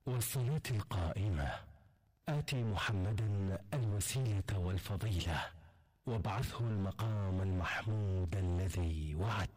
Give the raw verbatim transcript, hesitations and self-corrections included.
والصلاة القائمة آتي محمدا الوسيلة والفضيلة وابعثه المقام المحمود الذي وعدت.